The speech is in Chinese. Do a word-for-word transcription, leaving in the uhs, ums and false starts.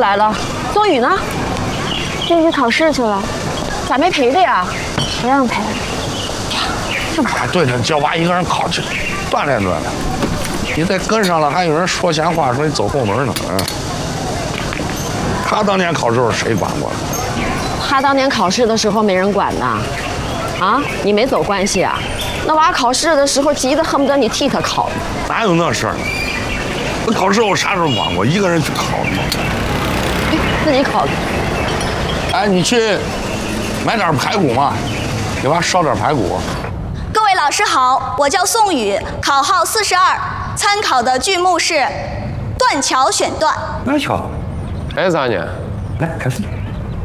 来了，宗宇呢？ 进去考试去了。 咋没陪着呀？ 不让陪。 哎，对了，叫娃一个人考去，锻炼锻炼。你再跟上了，还有人说闲话，说你走后门呢。嗯。他当年考试时候谁管过？ 他当年考试的时候没人管呢。啊，你没走关系啊？那娃考试的时候急得恨不得你替他考。 哪有那事儿？那考试我啥时候管过？一个人去考的吗？ 自己考的。 哎，你去买点排骨嘛，给娃烧点排骨。 各位老师好，我叫宋宇，考号四十二，参考的剧目是《断桥选段》。 断桥， 哎，咋呢？ 来开始。